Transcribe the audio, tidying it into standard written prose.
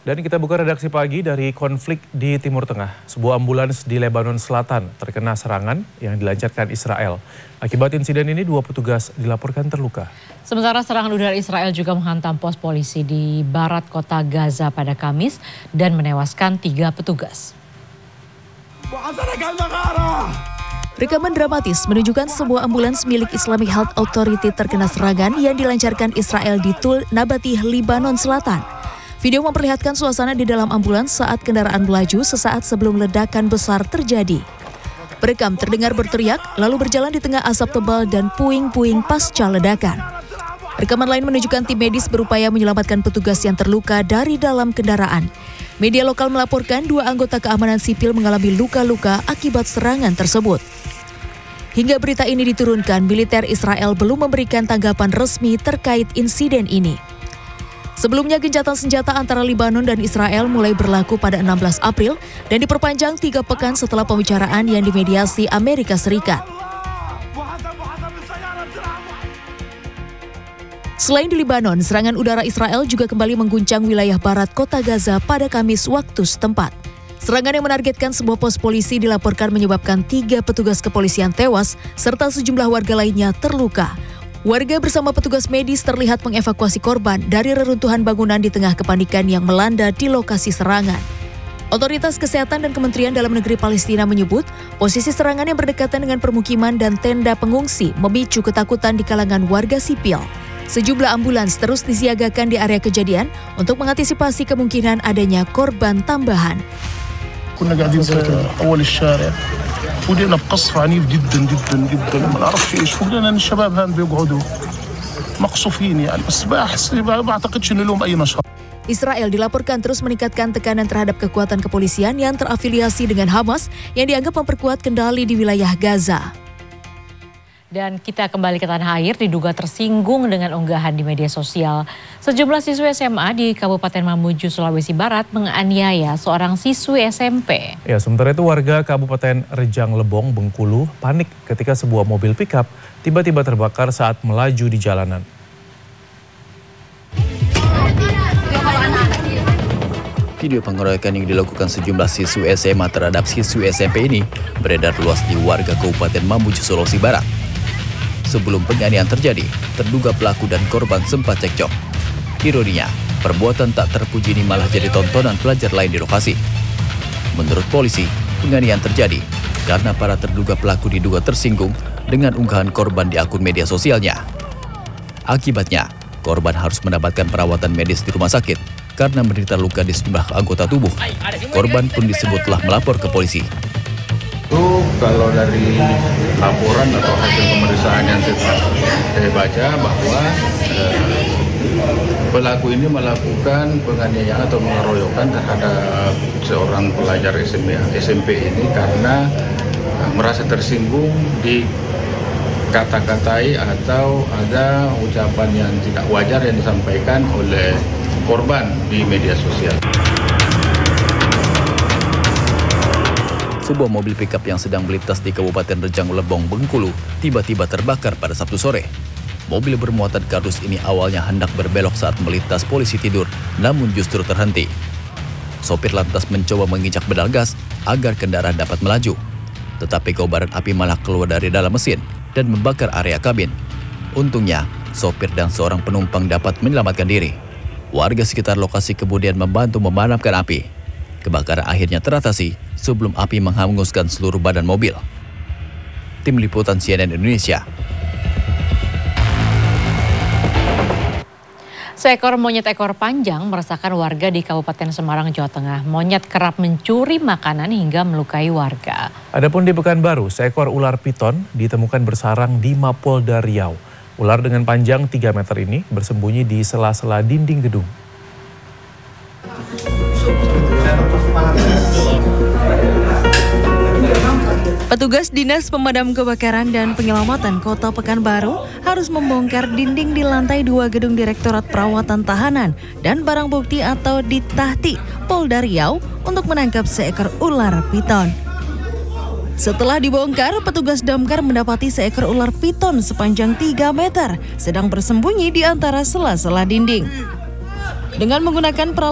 Dan kita buka redaksi pagi dari konflik di Timur Tengah. Sebuah ambulans di Lebanon Selatan terkena serangan yang dilancarkan Israel. Akibat insiden ini 2 petugas dilaporkan terluka. Sementara serangan udara Israel juga menghantam pos polisi di barat kota Gaza pada Kamis dan menewaskan 3 petugas. Rekaman dramatis menunjukkan sebuah ambulans milik Islamic Health Authority terkena serangan yang dilancarkan Israel di Tul Nabatih, Lebanon Selatan. Video memperlihatkan suasana di dalam ambulans saat kendaraan melaju sesaat sebelum ledakan besar terjadi. Perekam terdengar berteriak lalu berjalan di tengah asap tebal dan puing-puing pasca ledakan. Rekaman lain menunjukkan tim medis berupaya menyelamatkan petugas yang terluka dari dalam kendaraan. Media lokal melaporkan 2 anggota keamanan sipil mengalami luka-luka akibat serangan tersebut. Hingga berita ini diturunkan, militer Israel belum memberikan tanggapan resmi terkait insiden ini. Sebelumnya gencatan senjata antara Lebanon dan Israel mulai berlaku pada 16 April dan diperpanjang 3 pekan setelah pembicaraan yang dimediasi Amerika Serikat. Selain di Lebanon, serangan udara Israel juga kembali mengguncang wilayah barat kota Gaza pada Kamis waktu setempat. Serangan yang menargetkan sebuah pos polisi dilaporkan menyebabkan 3 petugas kepolisian tewas serta sejumlah warga lainnya terluka. Warga bersama petugas medis terlihat mengevakuasi korban dari reruntuhan bangunan di tengah kepanikan yang melanda di lokasi serangan. Otoritas Kesehatan dan Kementerian Dalam Negeri Palestina menyebut posisi serangan yang berdekatan dengan permukiman dan tenda pengungsi memicu ketakutan di kalangan warga sipil. Sejumlah ambulans terus disiagakan di area kejadian untuk mengantisipasi kemungkinan adanya korban tambahan. كنا قاعدين في اول الشارع ودينا بقصف عنيف جدا جدا جدا ما نعرفش ايش فوقنا ان الشباب هان بيقعدوا مقصوفين يعني بس ما اعتقدش ان لهم اي نشاط. Israel dilaporkan terus meningkatkan tekanan terhadap kekuatan kepolisian yang terafiliasi dengan Hamas yang dianggap memperkuat kendali di wilayah Gaza. Dan kita kembali ke tanah air, diduga tersinggung dengan unggahan di media sosial. Sejumlah siswi SMA di Kabupaten Mamuju, Sulawesi Barat menganiaya seorang siswi SMP. Ya, sementara itu warga Kabupaten Rejang Lebong, Bengkulu panik ketika sebuah mobil pickup tiba-tiba terbakar saat melaju di jalanan. Video pengeroyokan yang dilakukan sejumlah siswi SMA terhadap siswi SMP ini beredar luas di warga Kabupaten Mamuju, Sulawesi Barat. Sebelum penganiayaan terjadi, terduga pelaku dan korban sempat cekcok. Ironinya, perbuatan tak terpuji ini malah jadi tontonan pelajar lain di lokasi. Menurut polisi, penganiayaan terjadi karena para terduga pelaku diduga tersinggung dengan unggahan korban di akun media sosialnya. Akibatnya, korban harus mendapatkan perawatan medis di rumah sakit karena menderita luka di sejumlah anggota tubuh. Korban pun disebut telah melapor ke polisi. Kalau dari laporan atau hasil pemeriksaan yang saya baca bahwa pelaku ini melakukan penganiayaan atau pengeroyokan terhadap seorang pelajar SMP ini karena merasa tersinggung dikata-katai atau ada ucapan yang tidak wajar yang disampaikan oleh korban di media sosial. Sebuah mobil pickup yang sedang melintas di Kabupaten Rejang Lebong, Bengkulu, tiba-tiba terbakar pada Sabtu sore. Mobil bermuatan kardus ini awalnya hendak berbelok saat melintas polisi tidur, namun justru terhenti. Sopir lantas mencoba menginjak pedal gas agar kendaraan dapat melaju. Tetapi kobaran api malah keluar dari dalam mesin dan membakar area kabin. Untungnya, sopir dan seorang penumpang dapat menyelamatkan diri. Warga sekitar lokasi kemudian membantu memadamkan api. Kebakaran akhirnya teratasi sebelum api menghanguskan seluruh badan mobil. Tim Liputan CNN Indonesia. Seekor monyet ekor panjang meresahkan warga di Kabupaten Semarang, Jawa Tengah. Monyet kerap mencuri makanan hingga melukai warga. Adapun di Pekanbaru, seekor ular piton ditemukan bersarang di Mapolda Riau. Ular dengan panjang 3 meter ini bersembunyi di sela-sela dinding gedung. Petugas Dinas Pemadam Kebakaran dan Penyelamatan Kota Pekanbaru harus membongkar dinding di lantai 2 gedung Direktorat Perawatan Tahanan dan Barang Bukti atau Ditahti Polda Riau untuk menangkap seekor ular piton. Setelah dibongkar, petugas damkar mendapati seekor ular piton sepanjang 3 meter sedang bersembunyi di antara sela-sela dinding. Dengan menggunakan peralatan